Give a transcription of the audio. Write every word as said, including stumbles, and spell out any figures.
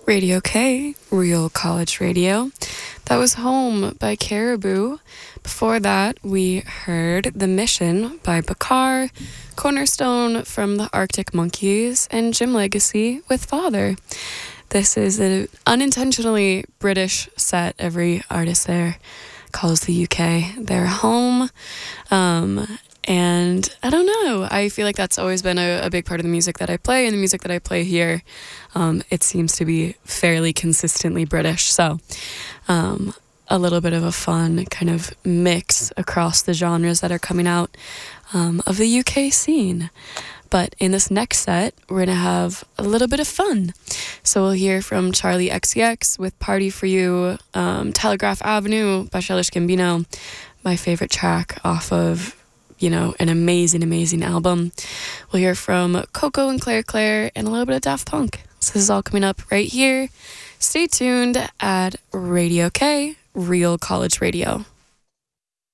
Radio K, Real College Radio. That was Home by Caribou. Before that, we heard The Mission by Bakar, Cornerstone from the Arctic Monkeys, and Jim Legacy with Father. This is an unintentionally British set. Every artist there calls the U K their home. Um, and I don't know. I feel like that's always been a, a big part of the music that I play, and the music that I play here, um, it seems to be fairly consistently British. So um, a little bit of a fun kind of mix across the genres that are coming out um, of the U K scene. But in this next set, we're going to have a little bit of fun. So we'll hear from Charlie X C X with Party For You, um, Telegraph Avenue by Childish Gambino, my favorite track off of, you know, an amazing, amazing album. We'll hear from Coco and Claire Claire and a little bit of Daft Punk. So this is all coming up right here. Stay tuned at Radio K, Real College Radio.